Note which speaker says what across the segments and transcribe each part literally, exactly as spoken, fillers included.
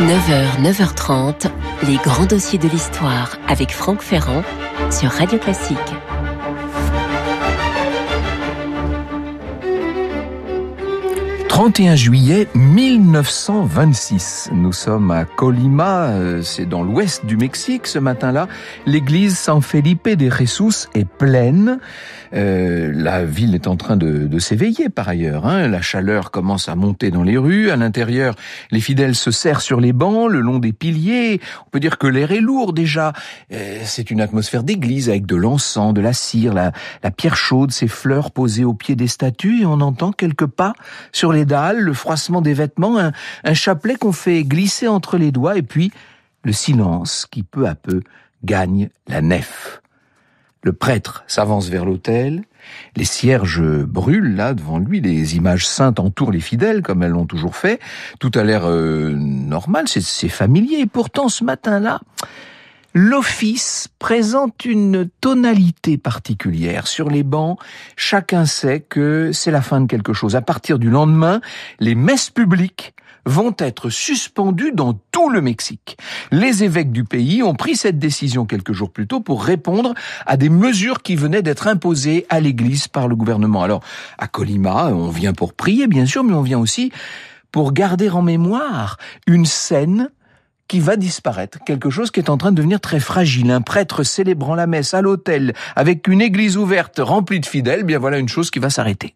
Speaker 1: neuf heures, neuf heures trente, les grands dossiers de l'histoire avec Franck Ferrand sur Radio Classique.
Speaker 2: trente et un juillet mille neuf cent vingt-six. Nous sommes à Colima, c'est dans l'ouest du Mexique ce matin-là. L'église San Felipe de Jesus est pleine. Euh, la ville est en train de, de s'éveiller par ailleurs. Hein. La chaleur commence à monter dans les rues. À l'intérieur, les fidèles se serrent sur les bancs, le long des piliers. On peut dire que l'air est lourd déjà. Euh, c'est une atmosphère d'église avec de l'encens, de la cire, la, la pierre chaude, ces fleurs posées au pied des statues. Et on entend quelques pas sur les dalles, le froissement des vêtements, un, un chapelet qu'on fait glisser entre les doigts et puis le silence qui peu à peu gagne la nef. Le prêtre s'avance vers l'autel, les cierges brûlent là devant lui, les images saintes entourent les fidèles comme elles l'ont toujours fait, tout a l'air euh, normal, c'est, c'est familier, et pourtant ce matin-là, l'office présente une tonalité particulière. Sur les bancs, chacun sait que c'est la fin de quelque chose. À partir du lendemain, les messes publiques vont être suspendues dans tout le Mexique. Les évêques du pays ont pris cette décision quelques jours plus tôt pour répondre à des mesures qui venaient d'être imposées à l'Église par le gouvernement. Alors, à Colima, on vient pour prier, bien sûr, mais on vient aussi pour garder en mémoire une scène qui va disparaître, quelque chose qui est en train de devenir très fragile. Un prêtre célébrant la messe à l'autel, avec une église ouverte remplie de fidèles, bien voilà une chose qui va s'arrêter.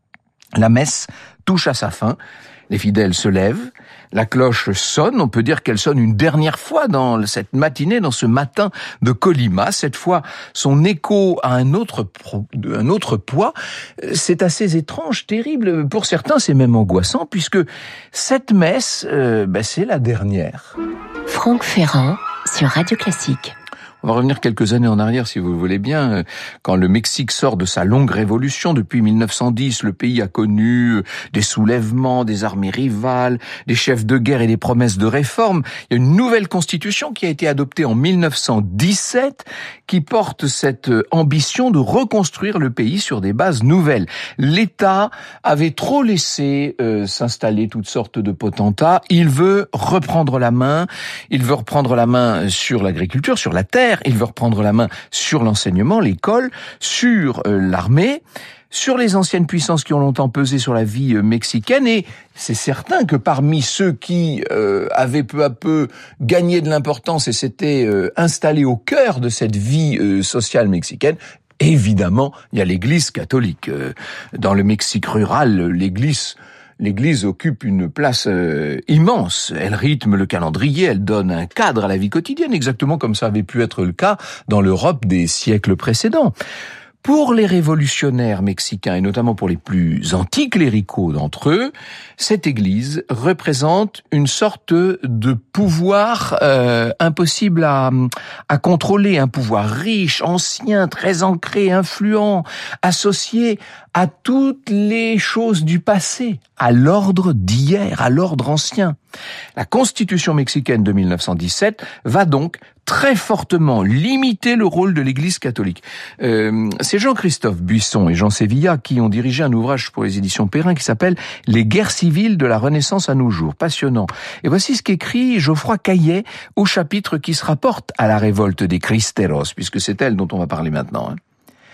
Speaker 2: La messe touche à sa fin, les fidèles se lèvent, la cloche sonne, on peut dire qu'elle sonne une dernière fois dans cette matinée, dans ce matin de Colima. Cette fois, son écho a un autre, pro, un autre poids. C'est assez étrange, terrible. Pour certains, c'est même angoissant, puisque cette messe, euh, ben, c'est la dernière.
Speaker 1: Franck Ferrand sur Radio Classique.
Speaker 2: On va revenir quelques années en arrière, si vous voulez bien. Quand le Mexique sort de sa longue révolution, depuis mille neuf cent dix, le pays a connu des soulèvements, des armées rivales, des chefs de guerre et des promesses de réforme. Il y a une nouvelle constitution qui a été adoptée en mille neuf cent dix-sept, qui porte cette ambition de reconstruire le pays sur des bases nouvelles. L'État avait trop laissé euh, s'installer toutes sortes de potentats. Il veut reprendre la main. Il veut reprendre la main sur l'agriculture, sur la terre. Il veut reprendre la main sur l'enseignement, l'école, sur euh, l'armée, sur les anciennes puissances qui ont longtemps pesé sur la vie euh, mexicaine. Et c'est certain que parmi ceux qui euh, avaient peu à peu gagné de l'importance et s'étaient euh, installés au cœur de cette vie euh, sociale mexicaine, évidemment, il y a l'Église catholique. Euh, dans le Mexique rural, l'Église... L'Église occupe une place euh, immense. Elle rythme le calendrier, elle donne un cadre à la vie quotidienne, exactement comme ça avait pu être le cas dans l'Europe des siècles précédents. Pour les révolutionnaires mexicains, et notamment pour les plus anticléricaux d'entre eux, cette Église représente une sorte de pouvoir euh, impossible à, à contrôler, un pouvoir riche, ancien, très ancré, influent, associé à toutes les choses du passé, à l'ordre d'hier, à l'ordre ancien. La Constitution mexicaine de mille neuf cent dix-sept va donc très fortement limiter le rôle de l'Église catholique. Euh, c'est Jean-Christophe Buisson et Jean Sévilla qui ont dirigé un ouvrage pour les éditions Perrin qui s'appelle « Les guerres civiles de la Renaissance à nos jours ». Passionnant. Et voici ce qu'écrit Geoffroy Caillet au chapitre qui se rapporte à la révolte des Cristeros, puisque c'est elle dont on va parler maintenant. Hein.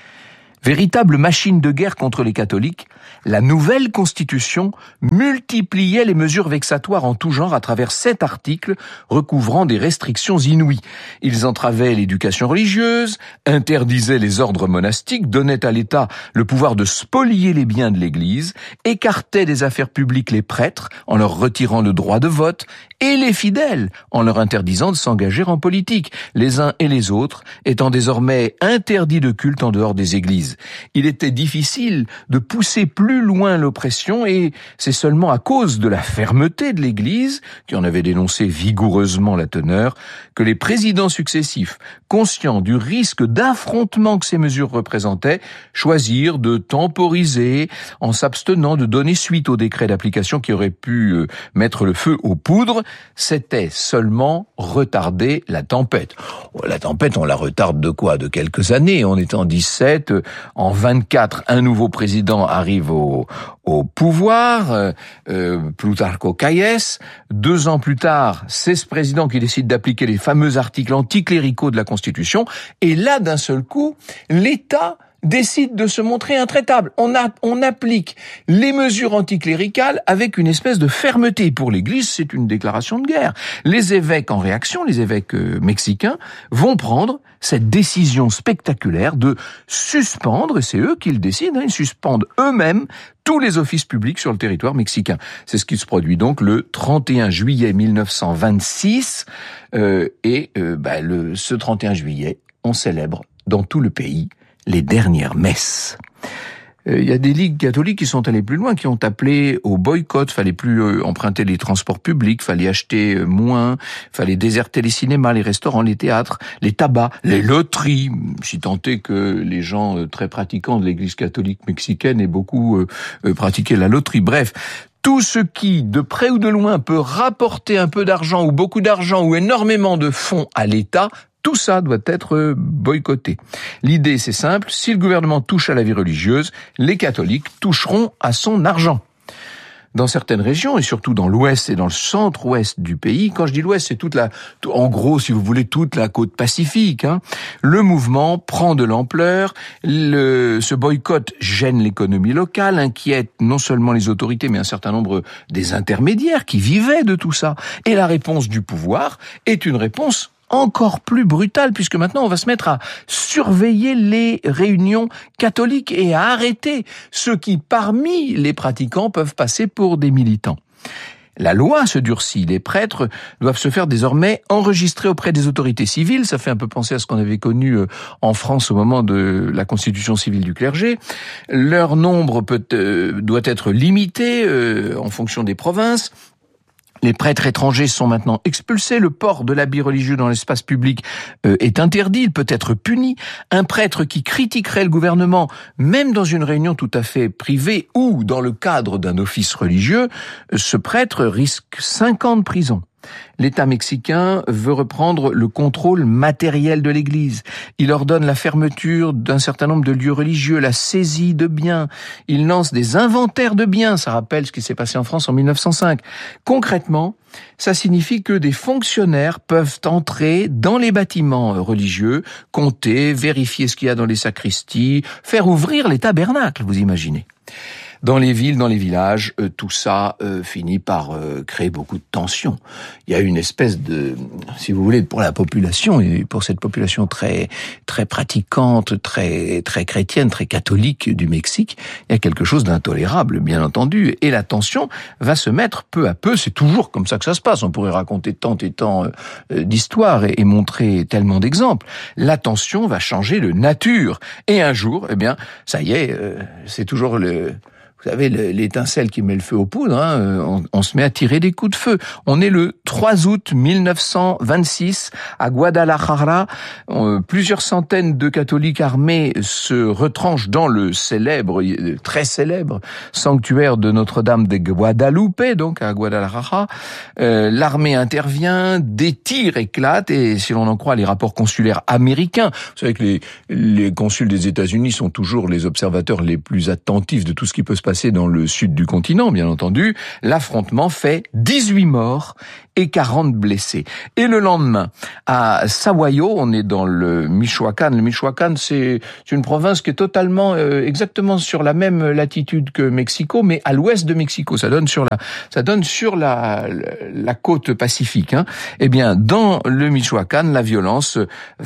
Speaker 2: Véritable machine de guerre contre les catholiques, la nouvelle Constitution multipliait les mesures vexatoires en tout genre à travers sept articles recouvrant des restrictions inouïes. Ils entravaient l'éducation religieuse, interdisaient les ordres monastiques, donnaient à l'État le pouvoir de spolier les biens de l'Église, écartaient des affaires publiques les prêtres en leur retirant le droit de vote et les fidèles en leur interdisant de s'engager en politique, les uns et les autres étant désormais interdits de culte en dehors des églises. Il était difficile de pousser plus loin l'oppression et c'est seulement à cause de la fermeté de l'Église, qui en avait dénoncé vigoureusement la teneur, que les présidents successifs, conscients du risque d'affrontement que ces mesures représentaient, choisirent de temporiser en s'abstenant de donner suite au décret d'application qui aurait pu euh, mettre le feu aux poudres. C'était seulement retarder la tempête. La tempête, on la retarde de quoi? De quelques années. On était en dix-sept, En vingt-quatre, un nouveau président arrive au, au pouvoir, euh, euh, Plutarco Calles. Deux ans plus tard, c'est ce président qui décide d'appliquer les fameux articles anticléricaux de la Constitution. Et là, d'un seul coup, l'État décide de se montrer intraitable. On, a, on applique les mesures anticléricales avec une espèce de fermeté. Pour l'Église, c'est une déclaration de guerre. Les évêques en réaction, les évêques euh, mexicains, vont prendre cette décision spectaculaire de suspendre, et c'est eux qui le décident, hein, ils suspendent eux-mêmes tous les offices publics sur le territoire mexicain. C'est ce qui se produit donc le trente et un juillet mille neuf cent vingt-six, euh, et euh, bah, le, ce trente et un juillet, on célèbre dans tout le pays les dernières messes. Il y a des ligues catholiques qui sont allées plus loin, qui ont appelé au boycott. Fallait plus emprunter les transports publics, fallait acheter moins, fallait déserter les cinémas, les restaurants, les théâtres, les tabacs, les loteries. Si tant est que les gens très pratiquants de l'Église catholique mexicaine aient beaucoup pratiqué la loterie. Bref, tout ce qui, de près ou de loin, peut rapporter un peu d'argent ou beaucoup d'argent ou énormément de fonds à l'État, tout ça doit être boycotté. L'idée, c'est simple, si le gouvernement touche à la vie religieuse, les catholiques toucheront à son argent. Dans certaines régions, et surtout dans l'ouest et dans le centre-ouest du pays, quand je dis l'ouest, c'est toute la, en gros, si vous voulez, toute la côte pacifique, hein, le mouvement prend de l'ampleur, le, ce boycott gêne l'économie locale, inquiète non seulement les autorités, mais un certain nombre des intermédiaires qui vivaient de tout ça. Et la réponse du pouvoir est une réponse encore plus brutale, puisque maintenant on va se mettre à surveiller les réunions catholiques et à arrêter ceux qui, parmi les pratiquants, peuvent passer pour des militants. La loi se durcit. Les prêtres doivent se faire désormais enregistrer auprès des autorités civiles. Ça fait un peu penser à ce qu'on avait connu en France au moment de la constitution civile du clergé. Leur nombre peut, euh, doit être limité euh, en fonction des provinces. Les prêtres étrangers sont maintenant expulsés. Le port de l'habit religieux dans l'espace public euh, est interdit. Il peut être puni. Un prêtre qui critiquerait le gouvernement, même dans une réunion tout à fait privée ou dans le cadre d'un office religieux, ce prêtre risque cinq ans de prison. L'État mexicain veut reprendre le contrôle matériel de l'Église. Il ordonne la fermeture d'un certain nombre de lieux religieux, la saisie de biens. Il lance des inventaires de biens. Ça rappelle ce qui s'est passé en France en mille neuf cent cinq. Concrètement, ça signifie que des fonctionnaires peuvent entrer dans les bâtiments religieux, compter, vérifier ce qu'il y a dans les sacristies, faire ouvrir les tabernacles, vous imaginez. Dans les villes, dans les villages, euh, tout ça euh, finit par euh, créer beaucoup de tensions. Il y a une espèce de, si vous voulez, pour la population, et pour cette population très très pratiquante, très très chrétienne, très catholique du Mexique, il y a quelque chose d'intolérable, bien entendu. Et la tension va se mettre peu à peu. C'est toujours comme ça que ça se passe. On pourrait raconter tant et tant euh, d'histoires et, et montrer tellement d'exemples. La tension va changer de nature. Et un jour, eh bien, ça y est, euh, c'est toujours le... Vous savez, l'étincelle qui met le feu aux poudres, hein, on, on se met à tirer des coups de feu. On est le trois août mille neuf cent vingt-six à Guadalajara. On, plusieurs centaines de catholiques armés se retranchent dans le célèbre, très célèbre sanctuaire de Notre-Dame de Guadalupe, donc à Guadalajara. Euh, l'armée intervient, des tirs éclatent et si l'on en croit les rapports consulaires américains, vous savez que les, les consuls des États-Unis sont toujours les observateurs les plus attentifs de tout ce qui peut se passer dans le sud du continent, bien entendu. L'affrontement fait dix-huit morts et quarante blessés. Et le lendemain, à Sahuayo, on est dans le Michoacán. Le Michoacán, c'est une province qui est totalement, euh, exactement sur la même latitude que Mexico, mais à l'ouest de Mexico. Ça donne sur la, ça donne sur la, la côte pacifique, hein. Eh bien, dans le Michoacán, la violence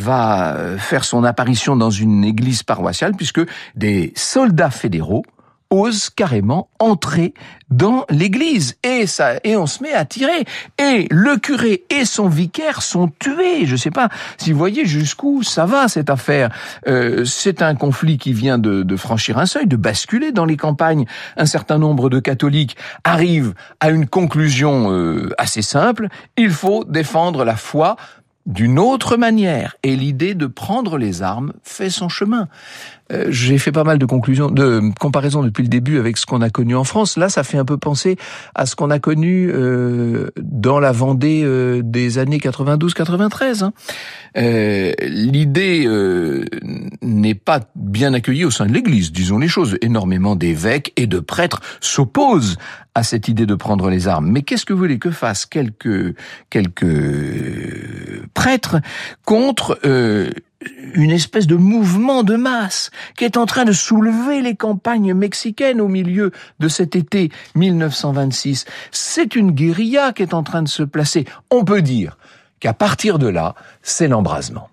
Speaker 2: va faire son apparition dans une église paroissiale, puisque des soldats fédéraux ose carrément entrer dans l'église et ça et on se met à tirer et le curé et son vicaire sont tués. Je sais pas si vous voyez jusqu'où ça va cette affaire. Euh, c'est un conflit qui vient de, de franchir un seuil, de basculer dans les campagnes. Un certain nombre de catholiques arrivent à une conclusion euh, assez simple. Il faut défendre la foi d'une autre manière. Et l'idée de prendre les armes fait son chemin. Euh, j'ai fait pas mal de conclusions, de comparaisons depuis le début avec ce qu'on a connu en France. Là, ça fait un peu penser à ce qu'on a connu euh, dans la Vendée euh, des années quatre-vingt-douze quatre-vingt-treize. Hein. Euh, l'idée euh, n'est pas bien accueillie au sein de l'Église, disons les choses. Énormément d'évêques et de prêtres s'opposent à cette idée de prendre les armes. Mais qu'est-ce que vous voulez que fassent quelques quelques prêtres contre euh, une espèce de mouvement de masse qui est en train de soulever les campagnes mexicaines au milieu de cet été mille neuf cent vingt-six. C'est une guérilla qui est en train de se placer. On peut dire qu'à partir de là, c'est l'embrasement.